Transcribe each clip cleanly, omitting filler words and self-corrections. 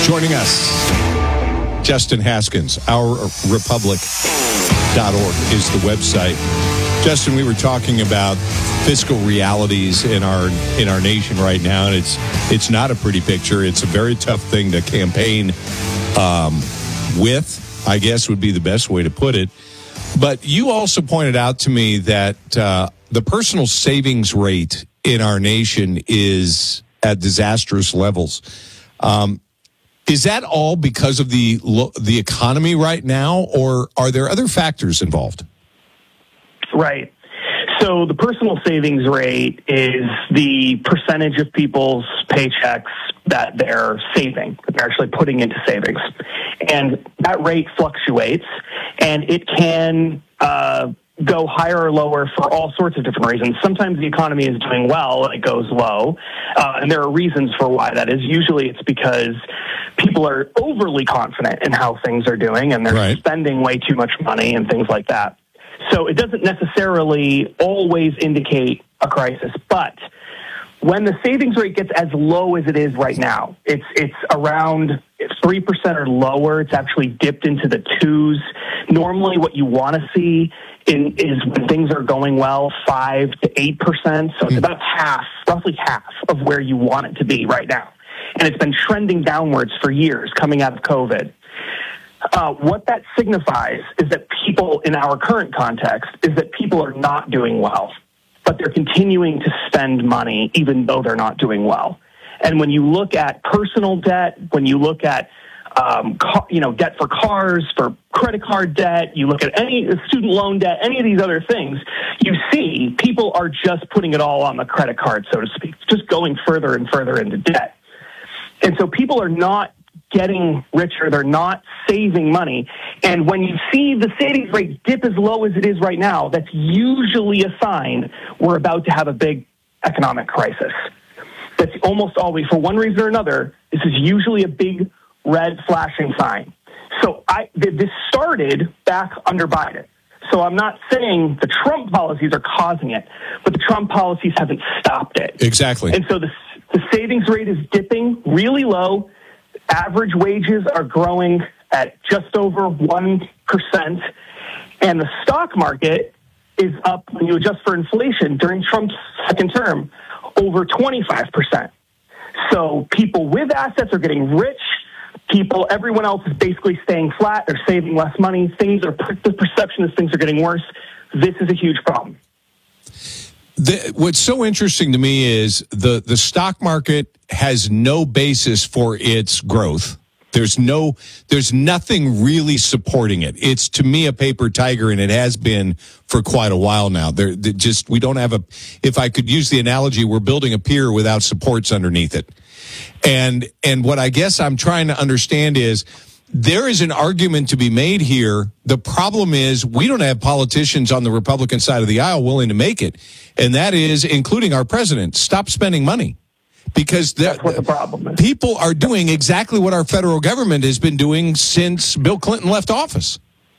Joining us, Justin Haskins, ourrepublic.org is the website. Justin, we were talking about fiscal realities in our nation right now, and it's not a pretty picture. It's a very tough thing to campaign with, I guess would be the best way to put it. But you also pointed out to me that the personal savings rate in our nation is at disastrous levels. Is that all because of the economy right now, or are there other factors involved? Right. So the personal savings rate is the percentage of people's paychecks that they're saving, that they're actually putting into savings. And that rate fluctuates, and it can go higher or lower for all sorts of different reasons. Sometimes the economy is doing well and it goes low, and there are reasons for why that is. Usually it's because people are overly confident in how things are doing, and they're spending way too much money and things like that. So it doesn't necessarily always indicate a crisis, but when the savings rate gets as low as it is right now, it's around 3% or lower. It's actually dipped into the 2s. Normally what you want to see is when things are going well, 5 to 8%. So it's about roughly half of where you want it to be right now. And it's been trending downwards for years coming out of COVID. What that signifies is that people, in our current context, is that people are not doing well, but they're continuing to spend money even though they're not doing well. And when you look at personal debt, when you look at debt for cars, for credit card debt, you look at any student loan debt, any of these other things, you see people are just putting it all on the credit card, so to speak, just going further and further into debt. And so people are not getting richer, they're not saving money. And when you see the savings rate dip as low as it is right now, that's usually a sign we're about to have a big economic crisis. That's almost always, for one reason or another, this is usually a big red flashing sign. So this started back under Biden. So I'm not saying the Trump policies are causing it, but the Trump policies haven't stopped it. Exactly. And so the savings rate is dipping really low. Average wages are growing at just over 1%, and the stock market is up, when you adjust for inflation, during Trump's second term, over 25%. So people with assets are getting rich. Everyone else is basically staying flat. They're saving less money. The perception is things are getting worse. This is a huge problem. What's so interesting to me is the stock market has no basis for its growth. There's nothing really supporting it. It's, to me, a paper tiger, and it has been for quite a while now. We don't have if I could use the analogy, we're building a pier without supports underneath it. And what I guess I'm trying to understand is, there is an argument to be made here. The problem is we don't have politicians on the Republican side of the aisle willing to make it. And that is, including our president, stop spending money. Because that's what the problem is. People are doing exactly what our federal government has been doing since Bill Clinton left office.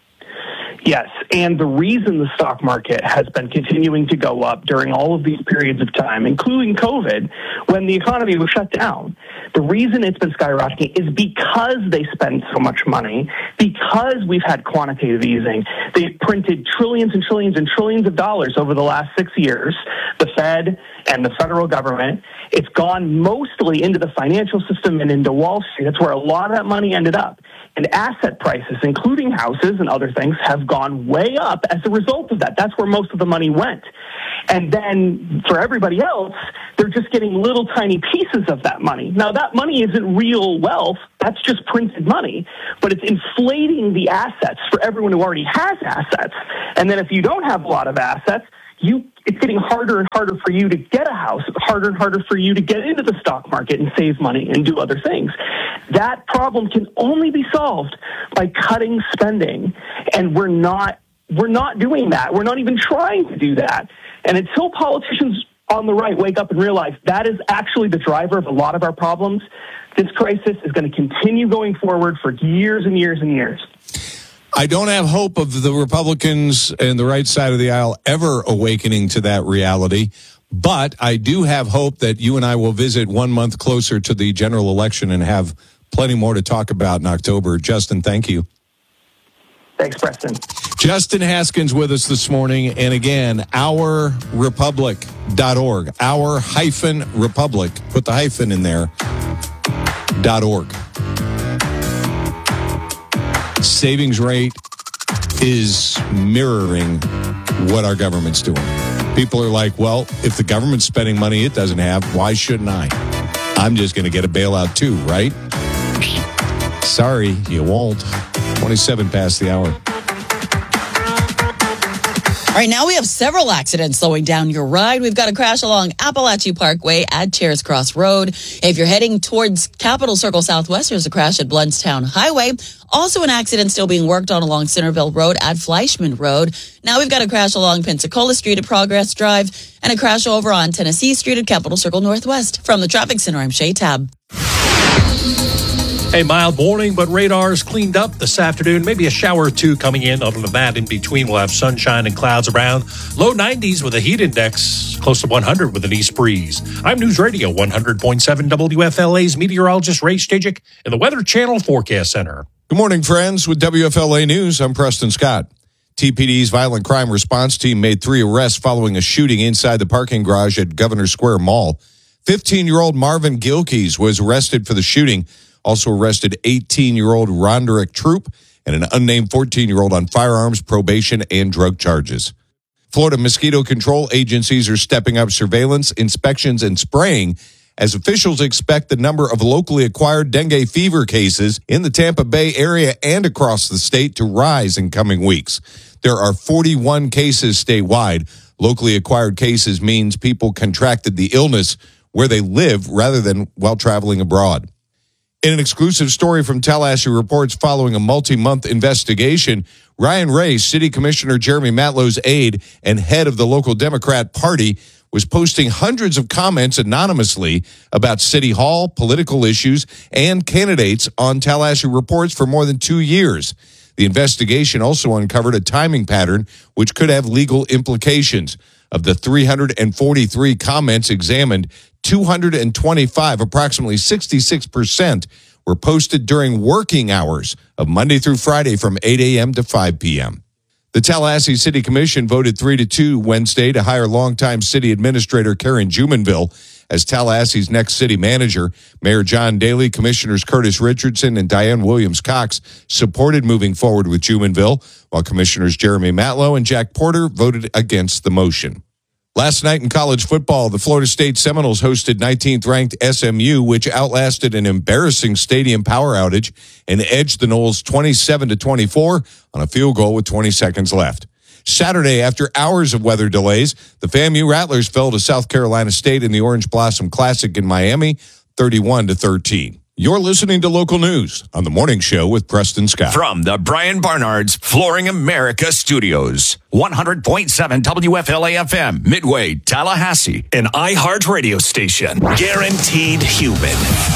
Yes, and the reason the stock market has been continuing to go up during all of these periods of time, including COVID, when the economy was shut down, the reason it's been skyrocketing is because they spend so much money, because we've had quantitative easing. They've printed trillions and trillions and trillions of dollars over the last 6 years, the Fed and the federal government. It's gone mostly into the financial system and into Wall Street. That's where a lot of that money ended up. And asset prices, including houses and other things, have gone way up as a result of that. That's where most of the money went. And then for everybody else, they're just getting little tiny pieces of that money. Now, that money isn't real wealth. That's just printed money. But it's inflating the assets for everyone who already has assets. And then if you don't have a lot of assets, it's getting harder and harder for you to get a house. It's harder and harder for you to get into the stock market and save money and do other things. That problem can only be solved by cutting spending, and we're not doing that. We're not even trying to do that. And until politicians on the right wake up and realize that is actually the driver of a lot of our problems, this crisis is going to continue going forward for years and years and years. I don't have hope of the Republicans and the right side of the aisle ever awakening to that reality, but I do have hope that you and I will visit 1 month closer to the general election and have Plenty more to talk about in October. Justin, thank you. Thanks, Preston. Justin Haskins with us this morning. And again, ourrepublic.org. Our-republic. Put the hyphen in there. .org. Savings rate is mirroring what our government's doing. People are like, well, if the government's spending money it doesn't have, why shouldn't I? I'm just going to get a bailout too, right? Sorry, you won't. 27 past the hour. All right, now we have several accidents slowing down your ride. We've got a crash along Appalachia Parkway at Chares Cross Road. If you're heading towards Capitol Circle Southwest, there's a crash at Bluntstown Highway. Also an accident still being worked on along Centerville Road at Fleischman Road. Now we've got a crash along Pensacola Street at Progress Drive and a crash over on Tennessee Street at Capitol Circle Northwest. From the Traffic Center, I'm Shay Tab. A mild morning, but radar's cleaned up this afternoon. Maybe a shower or two coming in. Other than that, in between, we'll have sunshine and clouds around. Low 90s with a heat index close to 100 with an east breeze. I'm News Radio 100.7 WFLA's meteorologist Ray Stajic in the Weather Channel Forecast Center. Good morning, friends. With WFLA News, I'm Preston Scott. TPD's violent crime response team made 3 arrests following a shooting inside the parking garage at Governor Square Mall. 15-year-old Marvin Gilkeys was arrested for the shooting. Also arrested 18-year-old Ronderick Troop and an unnamed 14-year-old on firearms, probation, and drug charges. Florida mosquito control agencies are stepping up surveillance, inspections, and spraying as officials expect the number of locally acquired dengue fever cases in the Tampa Bay area and across the state to rise in coming weeks. There are 41 cases statewide. Locally acquired cases means people contracted the illness where they live rather than while traveling abroad. In an exclusive story from Tallahassee Reports following a multi-month investigation, Ryan Ray, City Commissioner Jeremy Matlow's aide and head of the local Democrat Party, was posting hundreds of comments anonymously about City Hall, political issues, and candidates on Tallahassee Reports for more than 2 years. The investigation also uncovered a timing pattern which could have legal implications. Of the 343 comments examined, 225, approximately 66%, were posted during working hours of Monday through Friday from 8 a.m. to 5 p.m. The Tallahassee City Commission voted 3-2 Wednesday to hire longtime city administrator Karen Jumonville as Tallahassee's next city manager. Mayor John Daly, Commissioners Curtis Richardson, and Diane Williams-Cox supported moving forward with Jumonville, while Commissioners Jeremy Matlow and Jack Porter voted against the motion. Last night in college football, the Florida State Seminoles hosted 19th-ranked SMU, which outlasted an embarrassing stadium power outage and edged the Noles 27-24 on a field goal with 20 seconds left. Saturday, after hours of weather delays, the FAMU Rattlers fell to South Carolina State in the Orange Blossom Classic in Miami, 31-13. You're listening to Local News on The Morning Show with Preston Scott. From the Brian Barnard's Flooring America Studios, 100.7 WFLA-FM, Midway, Tallahassee, an iHeart radio station. Guaranteed human.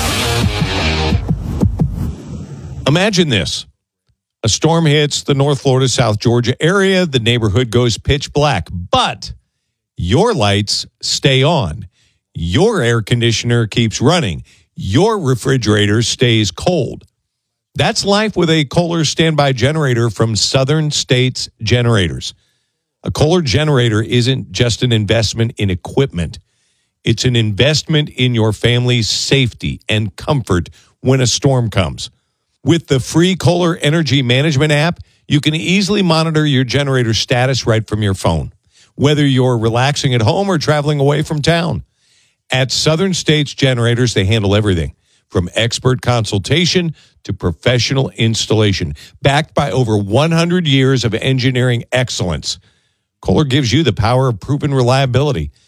Imagine this. A storm hits the North Florida, South Georgia area. The neighborhood goes pitch black, but your lights stay on. Your air conditioner keeps running. Your refrigerator stays cold. That's life with a Kohler standby generator from Southern States Generators. A Kohler generator isn't just an investment in equipment. It's an investment in your family's safety and comfort when a storm comes. With the free Kohler Energy Management app, you can easily monitor your generator status right from your phone, whether you're relaxing at home or traveling away from town. At Southern States Generators, they handle everything from expert consultation to professional installation, backed by over 100 years of engineering excellence. Kohler gives you the power of proven reliability.